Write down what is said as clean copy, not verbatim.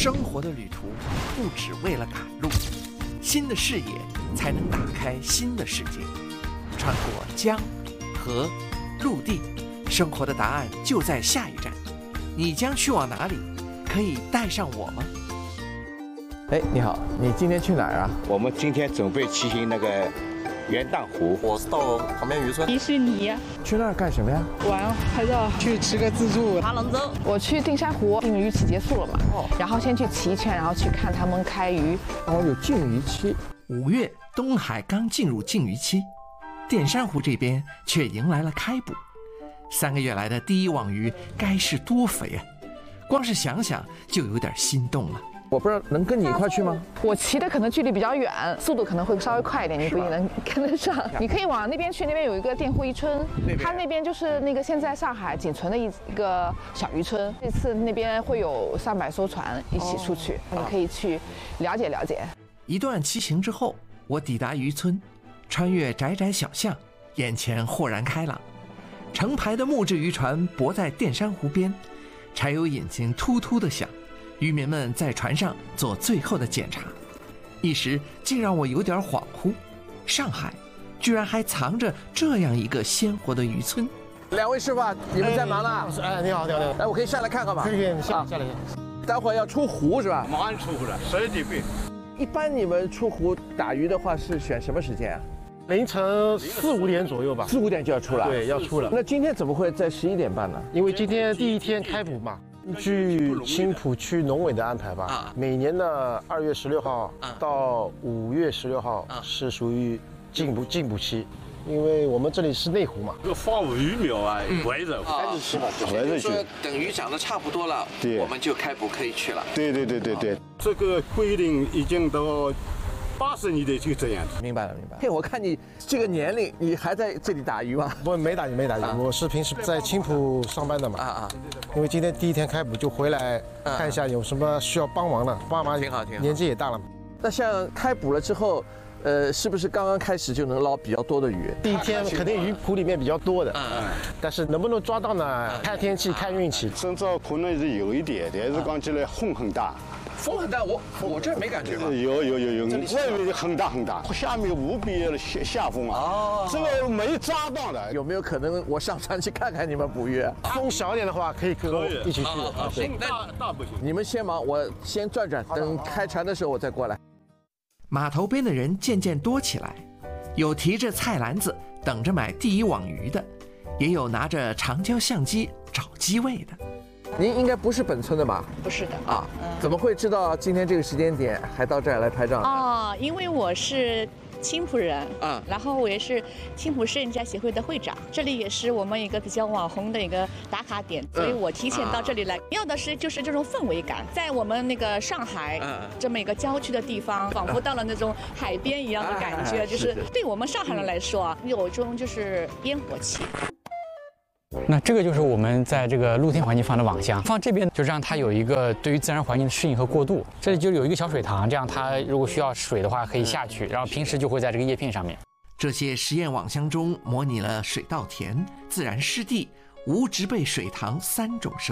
生活的旅途不只为了赶路，新的视野才能打开新的世界。穿过江、河、陆地，生活的答案就在下一站。你将去往哪里？可以带上我吗？ 哎，你好，你今天去哪儿啊？ 我们今天准备骑行那个元旦湖。 我是到旁边渔村。 迪士尼。 去那儿干什么呀？ 玩，拍照。 去吃个自助。 爬龙舟。 我去定山湖，禁渔期结束了嘛，然后先去骑一圈，然后去看他们开渔。 哦，有禁渔期。 5月，东海刚进入禁渔期，淀山湖这边却迎来了开捕。3个月来的第一网鱼该是多肥啊！光是想想就有点心动了。 我不知道能跟你一块去吗？ 我骑的可能距离比较远，速度可能会稍微快一点，你不一定能跟得上。你可以往那边去，那边有一个佃户渔村，它那边就是那个现在上海仅存的一个小渔村。这次那边会有300艘船一起出去，你可以去了解了解。 一段骑行之后，我抵达渔村，穿越窄窄小巷，眼前豁然开朗。成排的木质渔船泊在淀山湖边，柴油引擎突突地响，渔民们在船上做最后的检查。一时竟让我有点恍惚，上海居然还藏着这样一个鲜活的渔村。 2位师傅，你们在忙呢？ 哎，你好，你好，你好。 哎，我可以下来看看吗？ 可以，你下来。 待会儿要出湖是吧？ 马上出湖了，10点半。 一般你们出湖打鱼的话是选什么时间啊？ 凌晨4、5点左右吧。 4、5点就要出了。 对，要出了。 那今天怎么会在11点半呢？ 因为今天第一天开捕嘛。据青浦区农委的安排吧，每年的2月16号到5月16号是属于禁捕期，因为我们这里是内湖嘛。 这个放鱼苗啊，围着开始吃了， 围着去。 等鱼长得差不多了， 对， 我们就开捕可以去了。 对。这个规定已经到80年代就这样子。 明白了。嘿，我看你这个年龄，你还在这里打鱼吗？ 不，没打鱼。我是平时在青浦上班的嘛。因为今天第一天开捕，就回来看一下有什么需要帮忙的。爸妈挺好。 年纪也大了嘛。 那像开捕了之后，是不是刚刚开始就能捞比较多的鱼？ 第一天肯定鱼谱里面比较多的，但是能不能抓到呢？看天气，看运气。 深圳可能是有一点，但是刚起来风很大。 风很大，我这儿没感觉吧？ 有，外面很大，下面无比的下风啊！这个没抓到的， 有没有可能我上船去看看你们捕鱼？ 风小一点的话，可以跟我一起去。 行，大不行。 你们先忙，我先转，等开船的时候我再过来。 码头边的人渐渐多起来，有提着菜篮子等着买第一网鱼的，也有拿着长焦相机找机位的。 您应该不是本村的吧？ 不是的啊，怎么会知道今天这个时间点还到这儿来拍照？ 哦，因为我是青浦人然后我也是青浦市人家协会的会长，这里也是我们一个比较网红的一个打卡点，所以我提前到这里来。要的是就是这种氛围感，在我们那个上海这么一个郊区的地方，仿佛到了那种海边一样的感觉，就是对我们上海人来说有一种就是烟火气。 那这个就是我们在这个露天环境放的网箱，放这边就让它有一个对于自然环境的适应和过渡。这里就有一个小水塘，这样它如果需要水的话可以下去，然后平时就会在这个叶片上面。 这些实验网箱中模拟了水稻田、自然湿地、无植被水塘3种生